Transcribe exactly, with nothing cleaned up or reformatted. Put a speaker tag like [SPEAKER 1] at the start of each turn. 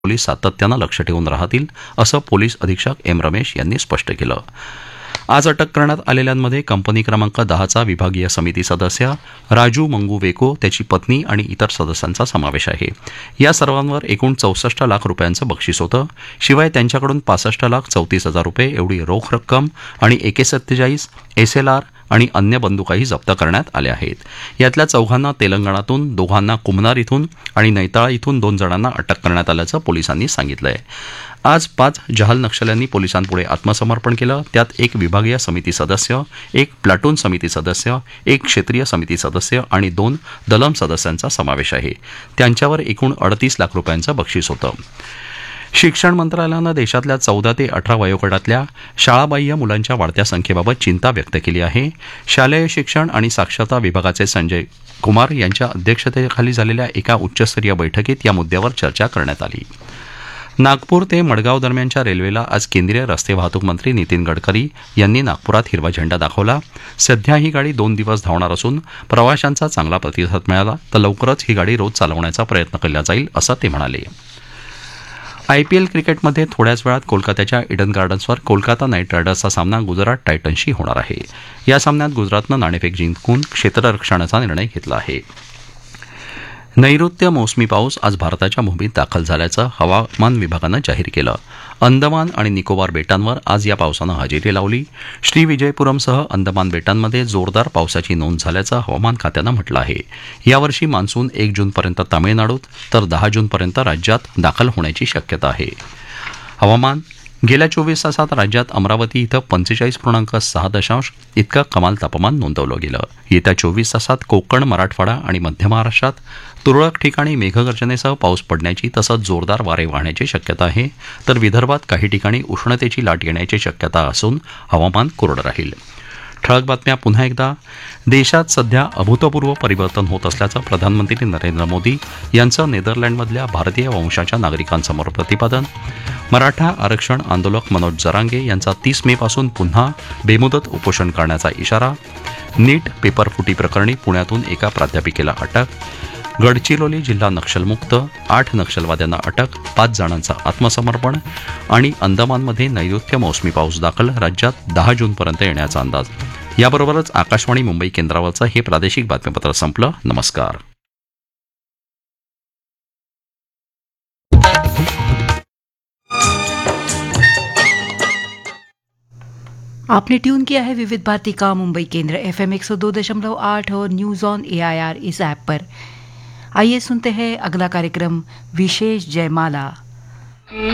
[SPEAKER 1] Police सातत्यानं लक्ष ठेवून राहतील असं पोलीस अधीक्षक एम रमेश यांनी स्पष्ट केलं. आज अटक करण्यात आलेल्यांमध्ये कंपनी क्रमांक दहाचा विभागीय समिती सदस्य राजू मंगू वेको, त्याची पत्नी आणि इतर सदस्यांचा समावेश आहे. या सर्वांवर एकूण चौसष्ट लाख रुपयांचं बक्षीस होतं. शिवाय त्यांच्याकडून पासष्ट लाख चौतीस हजार रुपये एवढी रोख रक्कम आणि एके सत्तेचाळीस एस एल आर आणि अन्य बंदुकाही जप्त करण्यात आल्या आहेत. यातल्या चौघांना तेलंगणातून, दोघांना कुमनार इथून आणि नैताळा इथून दोन जणांना अटक करण्यात आल्याचं पोलिसांनी सांगितलं. आज पाच जहाल नक्षल्यांनी पोलिसांपुढे आत्मसमर्पण केलं. त्यात एक विभागीय समिती सदस्य, एक प्लाटून समिती सदस्य, एक क्षेत्रीय समिती सदस्य आणि दोन दलम सदस्यांचा समावेश आहे. त्यांच्यावर एकूण अडतीस लाख रुपयांचं बक्षीस होतं. शिक्षण मंत्रालयानं देशातल्या चौदा ते अठरा वयोगटातल्या शाळाबाह्य मुलांच्या वाढत्या संख्येबाबत चिंता व्यक्त केली आहे. शालेय शिक्षण आणि साक्षरता विभागाचे संजय कुमार यांच्या अध्यक्षतेखाली झालेल्या एका उच्चस्तरीय बैठकीत या मुद्द्यावर चर्चा करण्यात आली. नागपूर ते मडगाव दरम्यानच्या रेल्वेला आज केंद्रीय रस्ते वाहतूक मंत्री नितीन गडकरी यांनी नागपुरात हिरवा झेंडा दाखवला. सध्या ही गाडी दोन दिवस धावणार असून प्रवाशांचा चांगला प्रतिसाद मिळाला तर लवकरच ही गाडी रोज चालवण्याचा प्रयत्न केला जाईल असं ते म्हणाले. आयपीएल क्रिकेटमध्ये थोड्याच वेळात कोलकात्याच्या इडन गार्डन्सवर कोलकाता नाईट रायडर्सचा सामना गुजरात टायटन्सशी होणार आहे. या सामन्यात गुजरातनं नाणेफेक जिंकून क्षेत्ररक्षणाचा निर्णय घेतला आहे. नैऋत्य मोसमी पाऊस आज भारताच्या भूमीत दाखल झाल्याचं हवामान विभागानं जाहीर केलं. अंदमान आणि निकोबार बेटांवर आज या पावसानं हजेरी लावली. श्रीविजयपुरमसह अंदमान बेटांमध्ये जोरदार पावसाची नोंद झाल्याचं हवामान खात्यानं म्हटलं आहे. यावर्षी मान्सून एक जूनपर्यंत तामिळनाडूत तर दहा जूनपर्यंत राज्यात दाखल होण्याची शक्यता आहे. हवामान. गेल्या चोवीस तासात राज्यात अमरावती इथं पंचेचाळीस पूर्णांक सहा दशांश इतकं कमाल तापमान नोंदवलं गेलं. येत्या चोवीस तासात कोकण, मराठवाडा आणि मध्य महाराष्ट्रात तुरळक ठिकाणी मेघगर्जनेसह पाऊस पडण्याची तसंच जोरदार वारे वाहण्याची शक्यता आहे. तर विदर्भात काही ठिकाणी उष्णतेची लाट येण्याची शक्यता असून हवामान कोरडं राहील. ठळक बातम्या पुन्हा एकदा. देशात सध्या अभूतपूर्व परिवर्तन होत असल्याचं प्रधानमंत्री नरेंद्र मोदी यांचं नेदरलँडमधल्या भारतीय वंशाच्या नागरिकांसमोर प्रतिपादन. मराठा आरक्षण आंदोलक मनोज जरांगे यांचा तीस मे पासून पुन्हा बेमुदत उपोषण करण्याचा इशारा. नीट पेपरफुटी प्रकरणी पुण्यातून एका प्राध्यापिकेला अटक. गडचिरोली जिल्हा नक्षलमुक्त, आठ नक्षलवाद्यांना अटक, पाच जणांचं आत्मसमर्पण. आणि अंदमानमध्ये नैऋत्य मोसमी पाऊस दाखल, राज्यात दहा जूनपर्यंत येण्याचा अंदाज. याबरोबरच आकाशवाणी मुंबई केंद्रावरचं हे प्रादेशिक बातमीपत्र संपलं. नमस्कार.
[SPEAKER 2] आपने ट्यून किया है विविध भारती का मुंबई केंद्र एफ एम एक सौ दो दशमलव आठ और news on A I R is app पर. आइए सुनते हैं अगला कार्यक्रम विशेष जयमाला.